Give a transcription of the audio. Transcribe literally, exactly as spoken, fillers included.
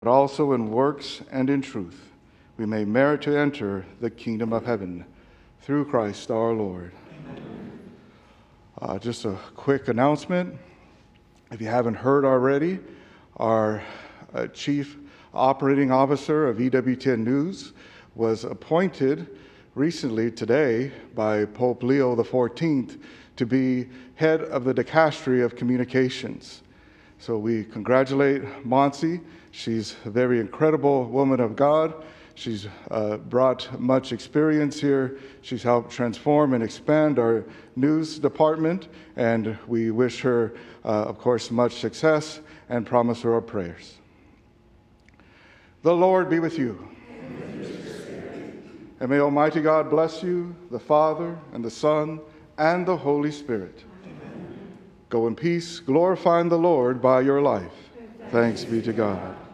but also in works and in truth, we may merit to enter the kingdom of heaven through Christ our Lord. Uh, just a quick announcement. If you haven't heard already, our uh, Chief Operating Officer of E W T N News was appointed recently today by Pope Leo the fourteenth to be head of the Dicastery of Communications. So we congratulate Monsi. She's a very incredible woman of God. She's uh, brought much experience here. She's helped transform and expand our news department, and we wish her, uh, of course, much success and promise her our prayers. The Lord be with you. And with your spirit. And may Almighty God bless you, the Father, and the Son, and the Holy Spirit. Amen. Go in peace, glorifying the Lord by your life. Thanks be to God.